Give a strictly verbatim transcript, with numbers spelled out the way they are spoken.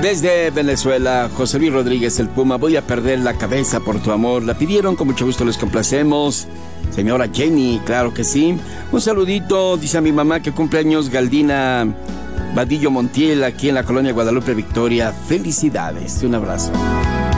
Desde Venezuela, José Luis Rodríguez, el Puma, voy a perder la cabeza por tu amor. La pidieron, con mucho gusto les complacemos. Señora Jenny, claro que sí. Un saludito, dice a mi mamá que cumpleaños Galdina Vadillo Montiel, aquí en la colonia Guadalupe Victoria. Felicidades, un abrazo.